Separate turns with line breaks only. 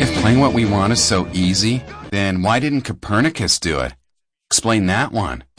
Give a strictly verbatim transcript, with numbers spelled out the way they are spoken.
If playing what we want is so easy, then why didn't Copernicus do it? Explain that one.